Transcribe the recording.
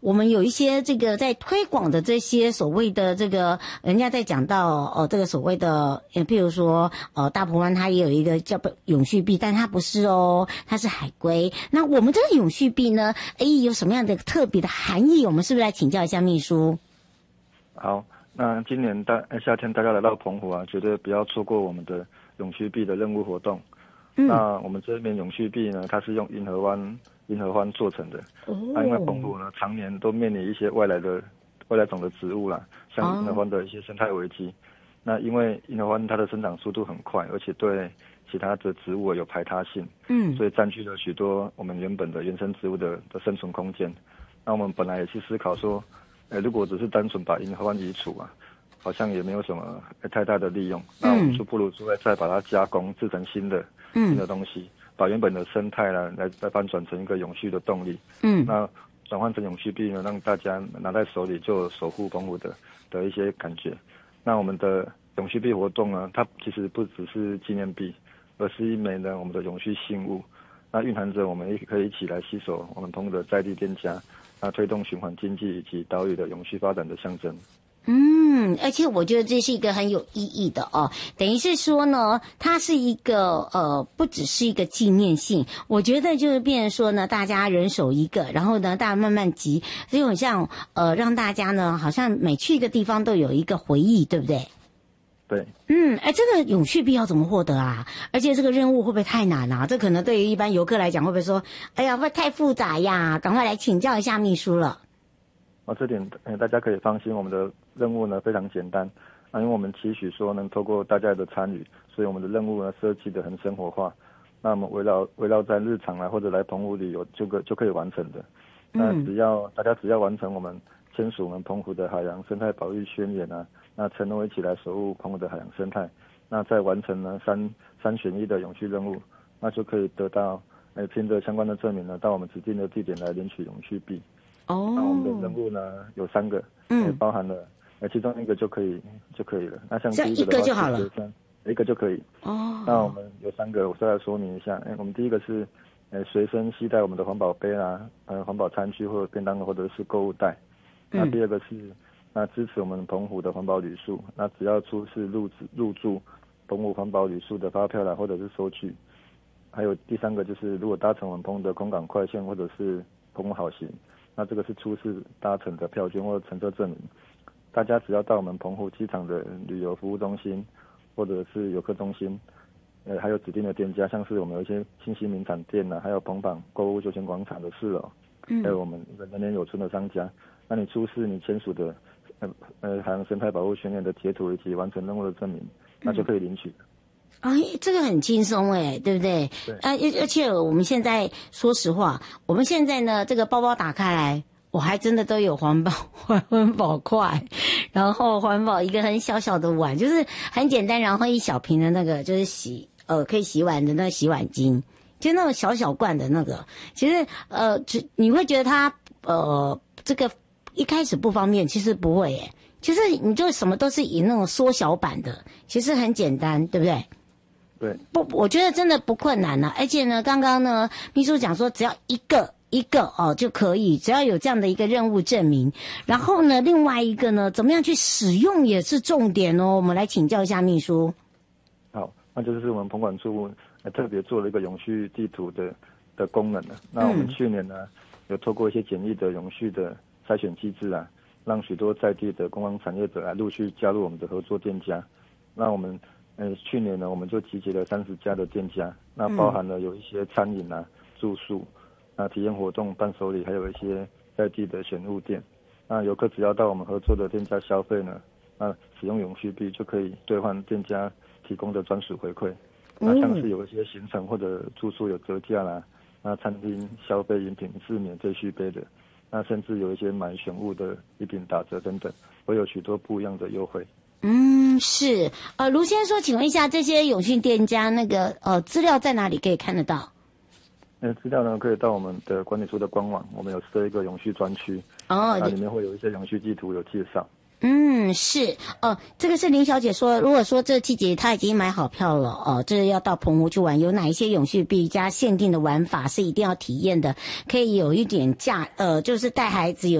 我们有一些这个在推广的这些所谓的这个，人家在讲到这个所谓的，譬如说大鹏湾它也有一个叫永续币，但它不是哦，它是海龟。那我们这个永续币呢，有什么样的特别的含义？我们是不是来请教一下秘书？ 好，那今年夏天大家来到澎湖啊，绝对不要错过我们的永续币的任务活动。那我们这边永续币呢，它是用银河湾做成的。因为澎湖呢常年都面临一些外来种的植物啦，像银河湾的一些生态危机。那因为银河湾它的生长速度很快，而且对其他的植物有排他性，所以占据了许多我们原本的原生植物的生存空间。那我们本来也去思考说，如果只是单纯把银河湾移除啊，好像也没有什么太大的利用。那我们就不如说再把它加工制成新的东西，把原本的生态呢来翻转成一个永续的动力。那转换成永续币呢，让大家拿在手里就有守护澎湖的一些感觉。那我们的永续币活动呢，它其实不只是纪念币，而是一枚呢我们的永续信物。那蕴含着我们也可以一起来携手我们澎湖的在地店家，那推动循环经济以及岛屿的永续发展的象征。 而且我觉得这是一个很有意义的哦，等于是说呢，它是一个不只是一个纪念性，我觉得就是变成说呢，大家人手一个，然后呢，大家慢慢集，所以很像让大家呢，好像每去一个地方都有一个回忆，对不对？ 对。 这个永续币要怎么获得啊？而且这个任务会不会太难啊？这可能对于一般游客来讲，会不会说，哎呀，会太复杂呀？赶快来请教一下秘书了。 这点大家可以放心，我们的任务呢非常简单因为我们期许说能透过大家的参与，所以我们的任务呢设计得很生活化。那我们围绕在日常或者来澎湖旅游就可以完成的。那大家只要完成我们签署我们澎湖的海洋生态保育宣言那承诺一起来守护澎湖的海洋生态，那再完成呢三选一的永续任务，那就可以得到凭着相关的证明呢，到我们指定的地点来领取永续币。那我们的任务呢有3个，包含了其中一个就可以了。那像第一个的话， 一个就好了， 一个就可以。那我们有3个，我再来说明一下。我们第一个是随身携带我们的环保杯环保餐具或者便当或者是购物袋。那第二个是支持我们澎湖的环保旅宿，那只要出示入住澎湖环保旅宿的发票或者是收据。还有第3个就是如果搭乘我们澎湖的空港快线或者是澎湖好行，那这个是出示搭乘的票券或者乘车证明。大家只要到我们澎湖机场的旅游服务中心或者是游客中心，还有指定的店家，像是我们有一些新兴名产店还有澎港购物休闲广场的4楼，还有我们人年有村的商家，那你出示你签署的海洋生态保护宣言的截图以及完成任务的证明，那就可以领取。 这个很轻松对不对？ 对。 而且我们现在说实话，我们现在呢，这个包包打开来，我还真的都有环保筷，然后环保一个很小小的碗，就是很简单，然后一小瓶的那个就是可以洗碗的那个洗碗巾，就那种小小罐的那个。其实你会觉得它这个一开始不方便，其实不会其实你就什么都是以那种缩小版的，其实很简单，对不对？ 对。 我觉得真的不困难而且呢，刚刚呢秘书讲说只要一个就可以，只要有这样的一个任务证明。然后呢，另外一个呢，怎么样去使用也是重点我们来请教一下秘书。 好，那就是我们澎管处特别做了一个永续地图的功能那我们去年呢有透过一些简易的永续的筛选机制让许多在地的观光产业者陆续加入我们的合作店家。那我们去年呢，我们就集结了30家的店家，那包含了有一些餐饮住宿体验活动、伴手礼，还有一些在地的选物店。那游客只要到我们合作的店家消费呢，那使用永续币就可以兑换店家提供的专属回馈。那像是有一些行程或者住宿有折价那餐厅消费饮品是免费续杯的，那甚至有一些买选物的礼品打折等等，会有许多不一样的优惠。 是卢先生说，请问一下，这些永续店家那个资料在哪里可以看得到？ 资料呢可以到我们的管理处的官网，我们有设一个永续专区那里面会有一些永续地图有介绍。 是这个是林小姐说，如果说这季节她已经买好票了这要到澎湖去玩，有哪一些永续币加限定的玩法是一定要体验的，可以有一点就是带孩子有